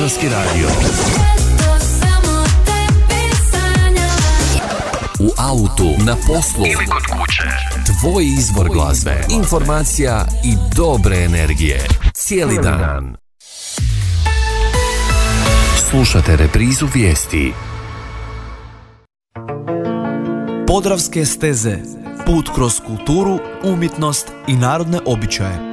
Podravski radio. U autu, na poslu ili kod kuće. Tvoj izbor glazbe, informacija i dobre energije. Cijeli dan. Slušate reprizu vijesti. Podravske steze. Put kroz kulturu, umjetnost i narodne običaje.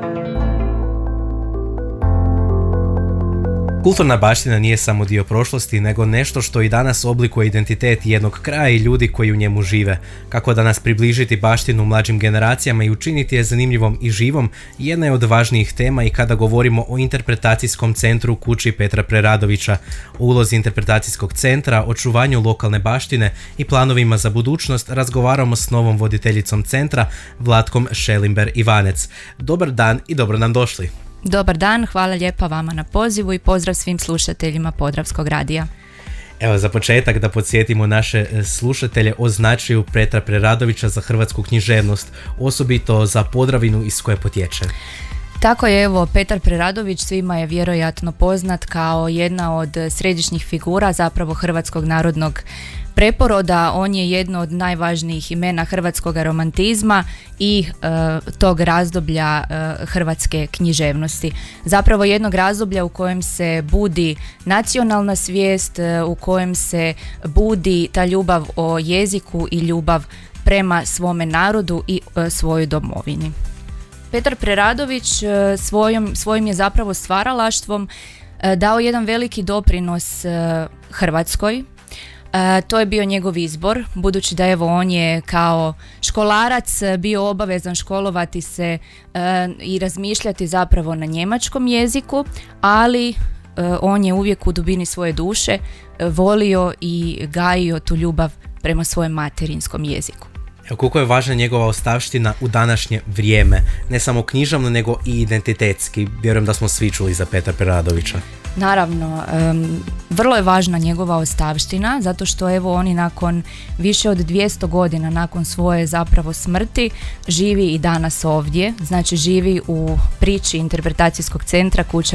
Kulturna baština nije samo dio prošlosti, nego nešto što i danas oblikuje identitet jednog kraja i ljudi koji u njemu žive. Kako danas približiti baštinu mlađim generacijama i učiniti je zanimljivom i živom, jedna je od važnijih tema i kada govorimo o interpretacijskom centru Kući Petra Preradovića, o ulozi interpretacijskog centra, očuvanju lokalne baštine i planovima za budućnost razgovaramo s novom voditeljicom centra, Vlatkom Šelimber-Ivanec. Dobar dan i dobro nam došli. Dobar dan, hvala lijepa vama na pozivu i pozdrav svim slušateljima Podravskog radija. Evo, za početak da podsjetimo naše slušatelje o značaju Petra Preradovića za hrvatsku književnost, osobito za Podravinu iz koje potječe. Tako je, evo, Petar Preradović svima je vjerojatno poznat kao jedna od središnjih figura zapravo hrvatskog narodnog preporoda. On je jedno od najvažnijih imena hrvatskog romantizma i tog razdoblja hrvatske književnosti. Zapravo jednog razdoblja u kojem se budi nacionalna svijest, u kojem se budi ta ljubav o jeziku i ljubav prema svome narodu i svojoj domovini. Petar Preradović svojim je zapravo stvaralaštvom dao jedan veliki doprinos Hrvatskoj. To je bio njegov izbor, budući da evo on je kao školarac bio obavezan školovati se i razmišljati zapravo na njemačkom jeziku, ali on je uvijek u dubini svoje duše volio i gajio tu ljubav prema svojem materinskom jeziku. Evo, koliko je važna njegova ostavština u današnje vrijeme, ne samo književno nego i identitetski. Vjerujem da smo svi čuli za Petra Preradovića. Naravno, vrlo je važna njegova ostavština, zato što evo oni nakon više od 200 godina nakon svoje zapravo smrti živi i danas ovdje, znači živi u priči interpretacijskog centra Kuća